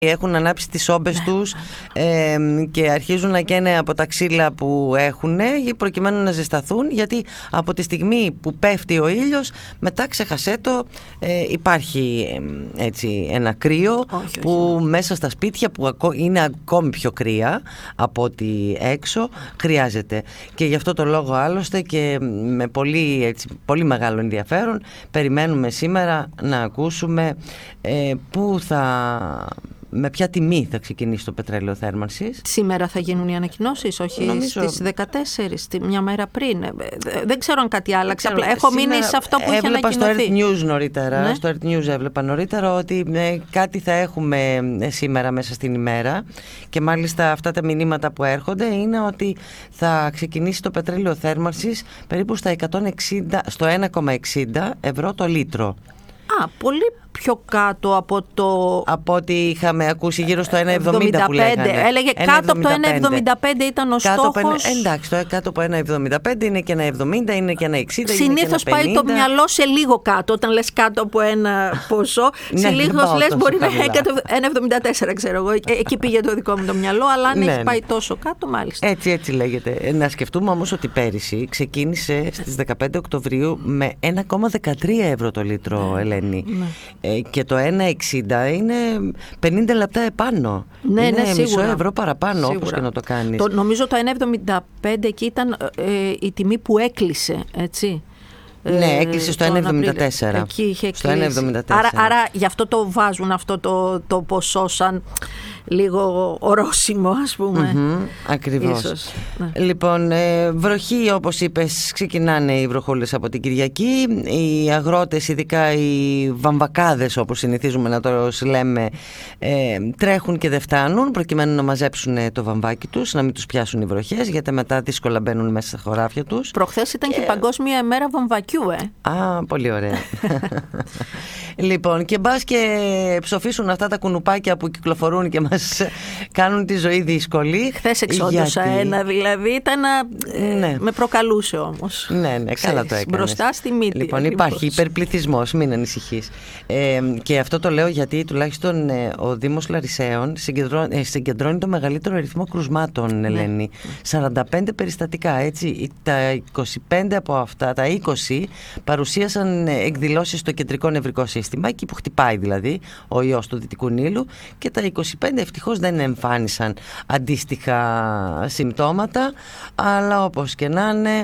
έχουν ανάψει τις όμπες τους και αρχίζουν να καίνε από τα ξύλα που έχουν προκειμένου να ζεσταθούν, γιατί από τη στιγμή που πέφτει ο ήλιος μετά ξεχασέ το, υπάρχει έτσι ένα κρύο που μέσα στα σπίτια που είναι ακόμη πιο κρύα από ότι έξω χρειάζεται. Και γι' αυτό το λόγο άλλωστε και με πολύ μεγάλο ενδιαφέρον περιμένουμε σήμερα να ακούσουμε με ποια τιμή θα ξεκινήσει το πετρέλαιο θέρμανσης. Σήμερα θα γίνουν οι ανακοινώσεις, όχι νομίζω... στις 14, μια μέρα πριν. Δεν ξέρω αν κάτι άλλαξε. Απλά έχω μείνει σε αυτό που είχε ανακοινωθεί. Έβλεπα στο Earth News νωρίτερα. Ναι. Στο Earth News έβλεπα νωρίτερα ότι κάτι θα έχουμε σήμερα μέσα στην ημέρα. Και μάλιστα αυτά τα μηνύματα που έρχονται είναι ότι θα ξεκινήσει το πετρέλαιο θέρμανσης περίπου στο 1,60 ευρώ το λίτρο. Πολύ πιο κάτω από ό,τι είχαμε ακούσει, γύρω στο 1,70 που λέγανε. Έλεγε κάτω από το 1,75 ήταν ο στόχος. Εντάξει, κάτω από 1,75 είναι και 1,70, είναι και 1,60. Συνήθως πάει το μυαλό σε λίγο κάτω. Όταν λες κάτω από ένα ποσό, συνήθως λες μπορεί να είναι 1,74, ξέρω εγώ. Εκεί πήγε το δικό μου το μυαλό, αλλά αν έχει πάει τόσο κάτω, μάλιστα. Έτσι λέγεται. Να σκεφτούμε όμως ότι πέρυσι ξεκίνησε στις 15 Οκτωβρίου με 1,13 ευρώ το λίτρο, Ελένη. Και το 1,60 είναι 50 λεπτά επάνω. Είναι μισό ευρώ παραπάνω, όπως και να το κάνεις. Νομίζω το 1,75 εκεί ήταν η τιμή που έκλεισε, έτσι. Ναι, έκλεισε στο 1,74. Εκεί είχε κλείσει. Άρα γι' αυτό το βάζουν αυτό το ποσό σαν λίγο ορόσημο, ας πούμε. Ακριβώς. Ίσως, ναι. Λοιπόν, βροχή, όπως είπες, ξεκινάνε οι βροχούλες από την Κυριακή. Οι αγρότες, ειδικά οι βαμβακάδες, όπως συνηθίζουμε να το λέμε, τρέχουν και δεν φτάνουν προκειμένου να μαζέψουν το βαμβάκι τους, να μην τους πιάσουν οι βροχές, γιατί μετά δύσκολα μπαίνουν μέσα στα χωράφια τους. Προχθές ήταν και Παγκόσμια ημέρα βαμβακιού, πολύ ωραία. Λοιπόν, και μπας και ψοφήσουν αυτά τα κουνουπάκια που κυκλοφορούν και μας κάνουν τη ζωή δύσκολη. Χθες εξόντωσα ένα, δηλαδή ήταν με προκαλούσε όμως. Ναι, καλά το έκανες. Μπροστά στη μύτη. Λοιπόν, υπάρχει υπερπληθυσμός, μην ανησυχείς. Και αυτό το λέω γιατί τουλάχιστον ο Δήμος Λαρισαίων συγκεντρώνει το μεγαλύτερο αριθμό κρουσμάτων, Ελένη. 45 περιστατικά, έτσι. Τα 25 από αυτά, τα 20 παρουσίασαν εκδηλώσεις στο κεντρικό νευρικό σύστημα, εκεί που χτυπάει δηλαδή ο ιός του Δυτικού Νείλου, και τα 25 ευτυχώς δεν εμφάνισαν αντίστοιχα συμπτώματα, αλλά όπως και να είναι,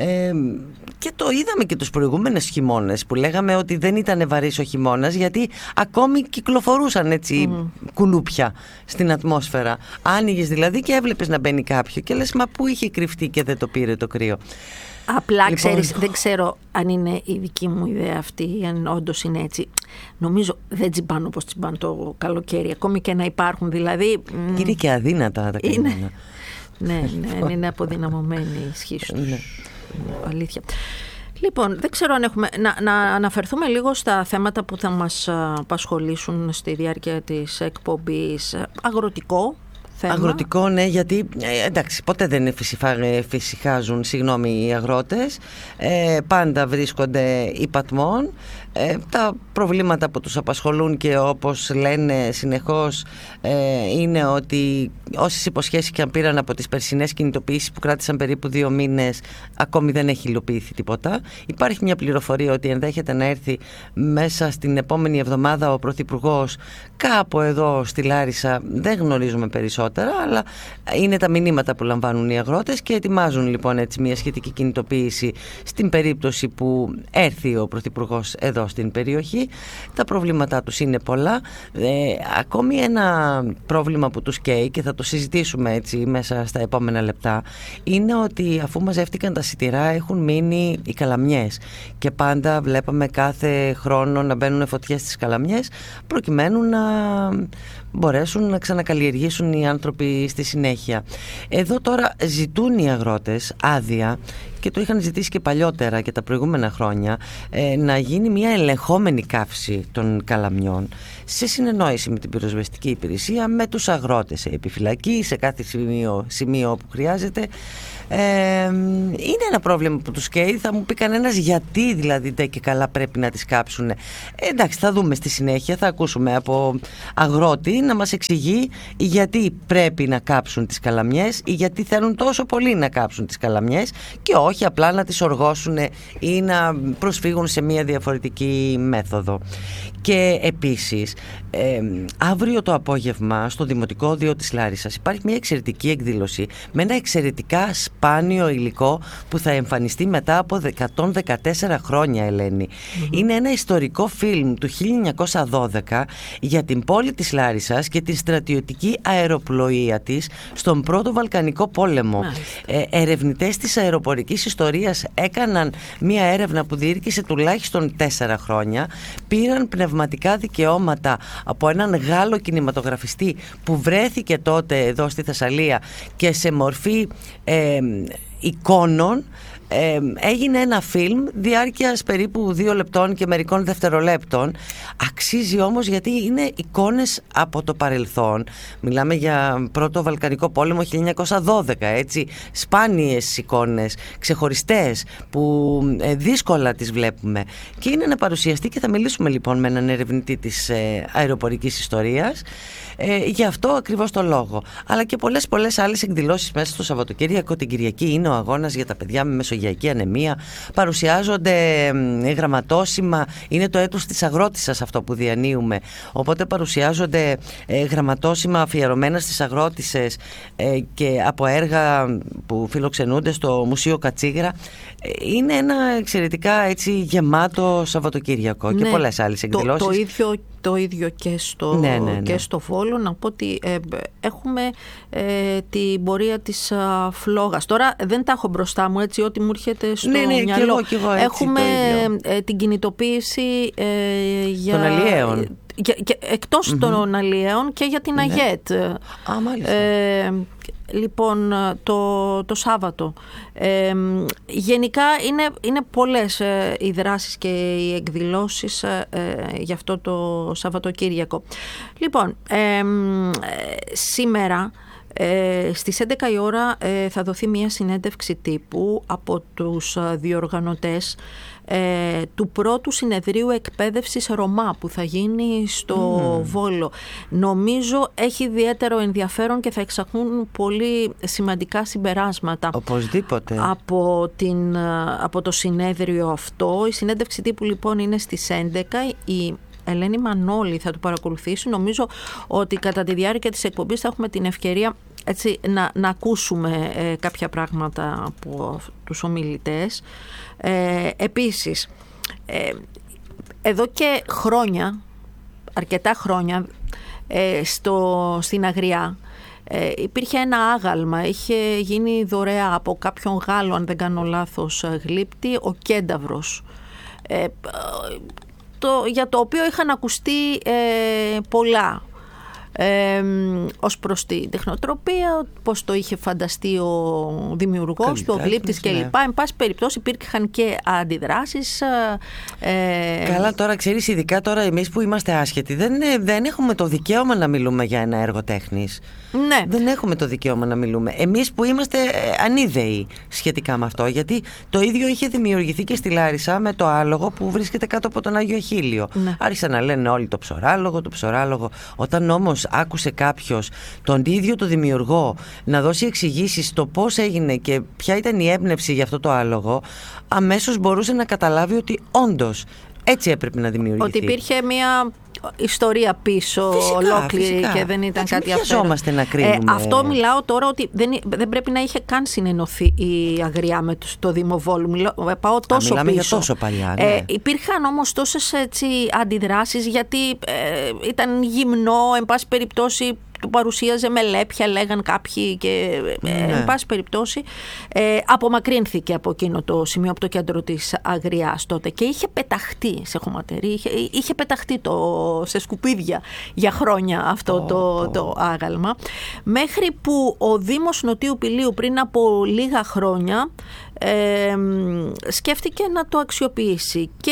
και το είδαμε και τους προηγούμενους χειμώνες που λέγαμε ότι δεν ήταν βαρύς ο χειμώνας, γιατί ακόμη κυκλοφορούσαν έτσι κουνούπια στην ατμόσφαιρα. Άνοιγες δηλαδή και έβλεπες να μπαίνει κάποιο και λες, μα πού είχε κρυφτεί και δεν το πήρε το κρύο. Απλά ξέρεις, δεν ξέρω αν είναι η δική μου ιδέα αυτή ή αν όντως είναι έτσι. Νομίζω δεν τσιμπάνε όπως τσιμπάνε το καλοκαίρι, ακόμη και να υπάρχουν δηλαδή. Είναι και αδύνατα τα κείμενα. Ναι, είναι αποδυναμωμένη η ισχύ τους. Αλήθεια. Λοιπόν, δεν ξέρω αν έχουμε. Να αναφερθούμε λίγο στα θέματα που θα μας απασχολήσουν στη διάρκεια της εκπομπής. Αγροτικό θέμα. Αγροτικό, ναι, γιατί εντάξει, ποτέ δεν φυσικάζουν, οι αγρότες. Πάντα βρίσκονται υπατμών. Τα προβλήματα που τους απασχολούν και όπως λένε συνεχώς είναι ότι όσες υποσχέσεις και αν πήραν από τις περσινές κινητοποιήσεις που κράτησαν περίπου 2 μήνες, ακόμη δεν έχει υλοποιηθεί τίποτα. Υπάρχει μια πληροφορία ότι ενδέχεται να έρθει μέσα στην επόμενη εβδομάδα ο Πρωθυπουργός κάπου εδώ στη Λάρισα, δεν γνωρίζουμε περισσότερα, αλλά είναι τα μηνύματα που λαμβάνουν οι αγρότες και ετοιμάζουν λοιπόν έτσι μια σχετική κινητοποίηση στην περίπτωση που έρθει ο Πρωθυπουργός εδώ στην περιοχή. Τα προβλήματά τους είναι πολλά. Ακόμη ένα πρόβλημα που τους καίει και θα το συζητήσουμε έτσι μέσα στα επόμενα λεπτά είναι ότι αφού μαζεύτηκαν τα σιτηρά έχουν μείνει οι καλαμιές και πάντα βλέπαμε κάθε χρόνο να μπαίνουν φωτιές στις καλαμιές προκειμένου να μπορέσουν να ξανακαλλιεργήσουν οι άνθρωποι στη συνέχεια. Εδώ τώρα ζητούν οι αγρότες άδεια και το είχαν ζητήσει και παλιότερα και τα προηγούμενα χρόνια, να γίνει μια ελεγχόμενη καύση των καλαμιών σε συνεννόηση με την πυροσβεστική υπηρεσία, με τους αγρότες, σε επιφυλακή, σε κάθε σημείο όπου χρειάζεται. Είναι ένα πρόβλημα που τους καίει. Θα μου πει κανένας γιατί δηλαδή και καλά πρέπει να τις κάψουν. Εντάξει, θα δούμε στη συνέχεια, θα ακούσουμε από αγρότη να μας εξηγεί γιατί πρέπει να κάψουν τις καλαμιές ή γιατί θέλουν τόσο πολύ να κάψουν τις καλαμιές και όχι απλά να τις οργώσουν ή να προσφύγουν σε μια διαφορετική μέθοδο. Και επίσης αύριο το απόγευμα στο Δημοτικό Οδείο της Λάρισσας υπάρχει μια εξαιρετική εκδήλωση με ένα εξαιρετικά σπάνιο υλικό που θα εμφανιστεί μετά από 114 χρόνια, Ελένη. Είναι ένα ιστορικό φιλμ του 1912 για την πόλη της Λάρισσας και την στρατιωτική αεροπλοεία της στον Πρώτο Βαλκανικό Πόλεμο. Ερευνητές της αεροπορικής ιστορίας έκαναν μια έρευνα που διήρκησε τουλάχιστον 4 χρόνια, πήραν πνευματικά δικαιώματα από έναν Γάλλο κινηματογραφιστή που βρέθηκε τότε εδώ στη Θεσσαλία και σε μορφή εικόνων έγινε ένα φιλμ διάρκειας περίπου 2 λεπτών και μερικών δευτερολέπτων. Αξίζει όμως γιατί είναι εικόνες από το παρελθόν. Μιλάμε για Πρώτο Βαλκανικό Πόλεμο 1912, έτσι, σπάνιες εικόνες, ξεχωριστές, που δύσκολα τις βλέπουμε. Και είναι να παρουσιαστεί και θα μιλήσουμε λοιπόν με έναν ερευνητή της αεροπορικής ιστορίας γι' αυτό ακριβώς το λόγο. Αλλά και πολλές άλλες εκδηλώσεις μέσα στο Σαββατοκύριακο. Την Κυριακή είναι ο αγώνας για τα παιδιά με μεσογειακή ανεμία. Παρουσιάζονται γραμματόσημα. Είναι το έτος της αγρότισσας αυτό που διανύουμε. Οπότε παρουσιάζονται γραμματόσημα αφιερωμένα στις αγρότισσες και από έργα που φιλοξενούνται στο Μουσείο Κατσίγρα. Είναι ένα εξαιρετικά έτσι γεμάτο Σαββατοκύριακο, και πολλές άλλες εκδηλώσεις. Το ίδιο και στο Βόλο. Να πω ότι έχουμε την πορεία της φλόγας. Τώρα δεν τα έχω μπροστά μου, έτσι, ό,τι μου έρχεται στο μυαλό. Και εγώ, έχουμε την κινητοποίηση για... των αλλιέων. Εκτός των αλλιέων και για την ΑΓΕΤ. Μάλιστα. Λοιπόν, το Σάββατο. Γενικά είναι πολλές οι δράσεις και οι εκδηλώσεις για αυτό το Σαββατοκύριακο. Λοιπόν, σήμερα στις 11 η ώρα θα δοθεί μια συνέντευξη τύπου από τους διοργανωτές του πρώτου συνεδρίου εκπαίδευσης Ρωμά που θα γίνει στο Βόλο. Νομίζω έχει ιδιαίτερο ενδιαφέρον και θα εξαχθούν πολύ σημαντικά συμπεράσματα. Οπωσδήποτε. Από το συνέδριο αυτό. Η συνέντευξη τύπου λοιπόν είναι στις 11. Η Ελένη Μανώλη θα το παρακολουθήσει. Νομίζω ότι κατά τη διάρκεια της εκπομπής θα έχουμε την ευκαιρία έτσι, να ακούσουμε κάποια πράγματα από τους ομιλητές. Επίσης, εδώ και χρόνια, αρκετά χρόνια, στην Αγριά υπήρχε ένα άγαλμα, είχε γίνει δωρεά από κάποιον Γάλλο, αν δεν κάνω λάθος, γλύπτη, ο Κένταβρος, για το οποίο είχαν ακουστεί πολλά ως προς την τεχνοτροπία, πώς το είχε φανταστεί ο δημιουργός του, ο γλύπτης κλπ. Εν πάση περιπτώσει υπήρχαν και αντιδράσεις. Καλά, τώρα ξέρεις, ειδικά τώρα εμείς που είμαστε άσχετοι δεν έχουμε το δικαίωμα να μιλούμε για ένα έργο τέχνης. Ναι. Δεν έχουμε το δικαίωμα να μιλούμε. Εμείς που είμαστε ανίδεοι σχετικά με αυτό, γιατί το ίδιο είχε δημιουργηθεί και στη Λάρισα με το άλογο που βρίσκεται κάτω από τον Άγιο Αχίλιο. Ναι. Άρχισαν να λένε όλοι το ψωράλογο. Όταν όμως άκουσε κάποιος τον ίδιο το δημιουργό να δώσει εξηγήσεις στο πώς έγινε και ποια ήταν η έμπνευση για αυτό το άλογο, αμέσως μπορούσε να καταλάβει ότι όντως έτσι έπρεπε να δημιουργηθεί. Ότι υπήρχε μια ιστορία πίσω, ολόκληρη, και δεν ήταν κάτι αφαίρετο. Να κρίνουμε. Αυτό μιλάω τώρα ότι δεν πρέπει να είχε καν συνενωθεί η Αγριά με το Δήμο Βόλου. Πάω τόσο μιλάμε πίσω. Για τόσο παλιά. Ναι. Υπήρχαν όμως τόσες αντιδράσεις, γιατί ήταν γυμνό, εν πάση περιπτώσει. Του παρουσίαζε με λέπια, λέγαν κάποιοι, και εν πάση περιπτώσει απομακρύνθηκε από εκείνο το σημείο, από το κέντρο της Αγριάς τότε, και είχε πεταχτεί σε χωματερή, είχε πεταχτεί σε σκουπίδια για χρόνια αυτό το άγαλμα, μέχρι που ο Δήμος Νοτίου Πηλίου πριν από λίγα χρόνια σκέφτηκε να το αξιοποιήσει και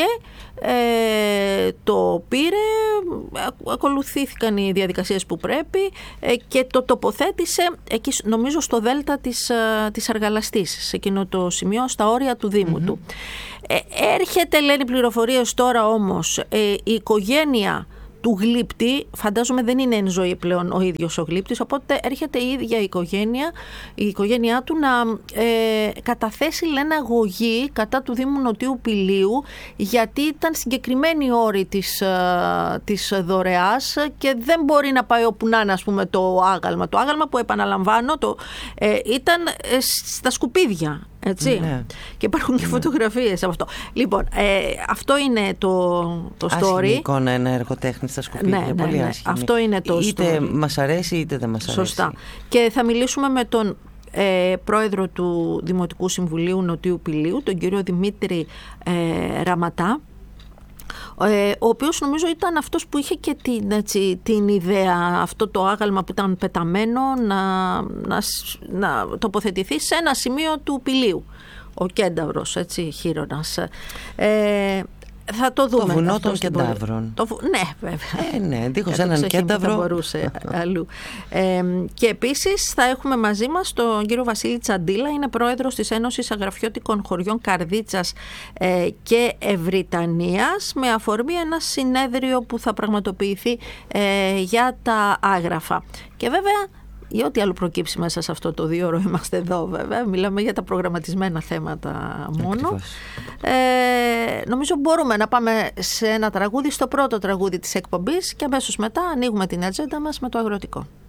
το πήρε, ακολουθήθηκαν οι διαδικασίες που πρέπει και το τοποθέτησε εκεί, νομίζω στο δέλτα της Αργαλαστής, σε εκείνο το σημείο, στα όρια του Δήμου του. Έρχεται, λένε πληροφορίες τώρα όμως, η οικογένεια του γλύπτη, φαντάζομαι δεν είναι εν ζωή πλέον ο ίδιος ο γλύπτης, οπότε έρχεται η ίδια η οικογένειά του να καταθέσει, λένε, αγωγή κατά του Δήμου Νοτιού Πηλίου, γιατί ήταν συγκεκριμένη όρη της δωρεάς και δεν μπορεί να πάει όπου να είναι, ας πούμε, το άγαλμα. Το άγαλμα που, επαναλαμβάνω, ήταν στα σκουπίδια. Έτσι. Ναι. Και υπάρχουν και φωτογραφίες από αυτό. Λοιπόν, αυτό είναι το story. Άσχημη εικόνα, ένα εργοτέχνη στα σκουπίδια. Ναι, πολύ άσχημη. Αυτό είναι το είτε story. Μας αρέσει είτε δεν μας αρέσει. Σωστά. Και θα μιλήσουμε με τον πρόεδρο του Δημοτικού Συμβουλίου Νοτιού Πηλίου, τον κύριο Δημήτρη Ραματά, ο οποίος νομίζω ήταν αυτός που είχε και την ιδέα, αυτό το άγαλμα που ήταν πεταμένο, να τοποθετηθεί σε ένα σημείο του Πηλίου. Ο Κένταυρος, έτσι, χείρονας. Θα το δούμε. Το βουνό των Κεντάβρων. Ναι, βέβαια. Ναι, δίχως έναν Κένταυρο. Θα μπορούσε αλλού. Και επίσης θα έχουμε μαζί μας τον κύριο Βασίλη Τσαντίλα, είναι πρόεδρος της Ένωσης Αγραφιώτικων Χωριών Καρδίτσας και Ευρυτανίας, με αφορμή ένα συνέδριο που θα πραγματοποιηθεί για τα άγραφα. Και βέβαια, ή ό,τι άλλο προκύψει μέσα σε αυτό το 2ωρο, είμαστε εδώ βέβαια, μιλάμε για τα προγραμματισμένα θέματα μόνο. Νομίζω μπορούμε να πάμε σε ένα τραγούδι, στο πρώτο τραγούδι της εκπομπής, και αμέσως μετά ανοίγουμε την ατζέντα μας με το αγροτικό.